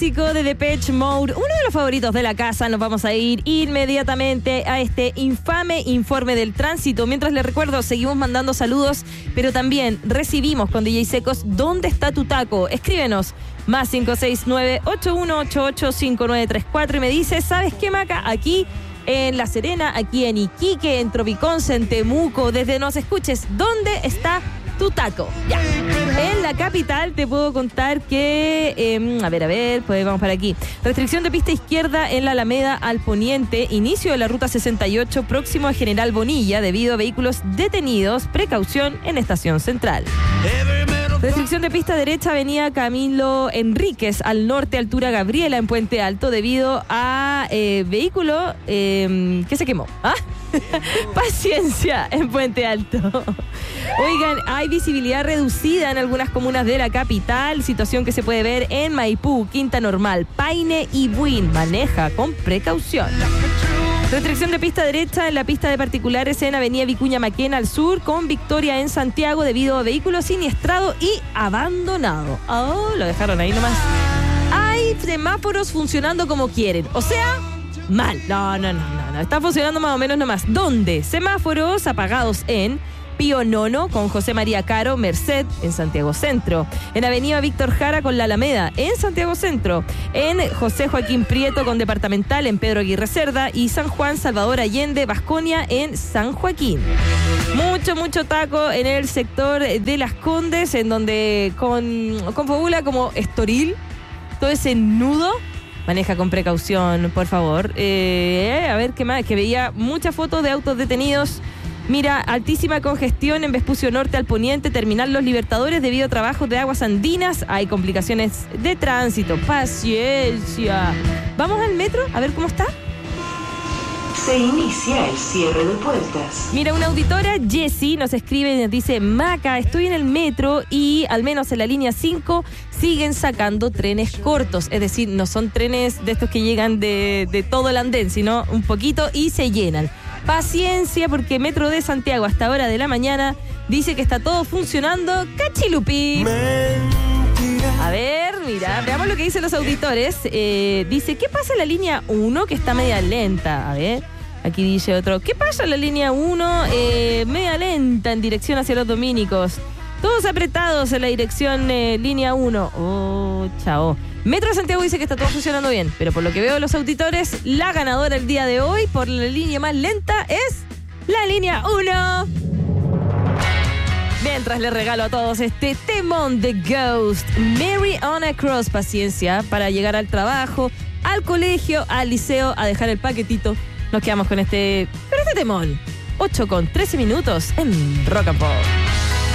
clásico de Depeche Mode, uno de los favoritos de la casa. Nos vamos a ir inmediatamente a este infame informe del tránsito. Mientras les recuerdo, seguimos mandando saludos, pero también recibimos con DJ Secos ¿dónde está tu taco? Escríbenos más 569-8188-5934 y me dice, ¿sabes qué, Maca? Aquí en La Serena, aquí en Iquique, en Tropiconce, en Temuco, desde Nos Escuches, ¿dónde está tu taco? Ya. En la capital te puedo contar que, a ver, pues vamos para aquí. Restricción de pista izquierda en la Alameda al Poniente, inicio de la ruta 68 próximo a General Bonilla debido a vehículos detenidos, precaución en Estación Central. Restricción de pista derecha avenida Camilo Enríquez al norte, altura Gabriela en Puente Alto debido a vehículo que se quemó. ¿Ah? Paciencia en Puente Alto. Oigan, hay visibilidad reducida en algunas comunas de la capital, situación que se puede ver en Maipú, Quinta Normal, Paine y Buin. Maneja con precaución. Restricción de pista derecha en la pista de particulares en Avenida Vicuña Maquena al sur, con Victoria en Santiago debido a vehículo siniestrado y abandonado. Oh, lo dejaron ahí nomás. Hay semáforos funcionando como quieren, o sea, mal. No. Está funcionando más o menos nomás. ¿Dónde? Semáforos apagados en Pío Nono con José María Caro, Merced en Santiago Centro. En Avenida Víctor Jara con La Alameda en Santiago Centro. En José Joaquín Prieto con Departamental en Pedro Aguirre Cerda. Y San Juan Salvador Allende Vasconia en San Joaquín. Mucho taco en el sector de Las Condes, en donde confabula como Estoril. Todo ese nudo. Maneja con precaución, por favor. A ver qué más, que veía muchas fotos de autos detenidos. Mira, altísima congestión en Vespucio Norte al Poniente, Terminal Los Libertadores debido a trabajos de aguas andinas. Hay complicaciones de tránsito. Paciencia. ¿Vamos al metro? A ver cómo está. Se inicia el cierre de puertas. Mira, una auditora, Jessie, nos escribe y nos dice: Maca, estoy en el metro y al menos en la línea 5 siguen sacando trenes cortos. Es decir, no son trenes de estos que llegan de todo el andén, sino un poquito y se llenan. Paciencia, porque Metro de Santiago hasta hora de la mañana dice que está todo funcionando cachilupi. A ver, mira, veamos lo que dicen los auditores. Dice, ¿qué pasa en la línea 1 que está media lenta? A ver, aquí dice otro, ¿qué pasa en la línea 1 media lenta en dirección hacia los Dominicos? Todos apretados en la dirección línea 1. Oh, chao. Metro de Santiago dice que está todo funcionando bien, pero por lo que veo de los auditores, la ganadora el día de hoy por la línea más lenta es la línea 1. Mientras le regalo a todos este temón de Ghost, Mary on a Cross, paciencia para llegar al trabajo, al colegio, al liceo, a dejar el paquetito. Nos quedamos con este temón. 8:13 en Rock and Pop.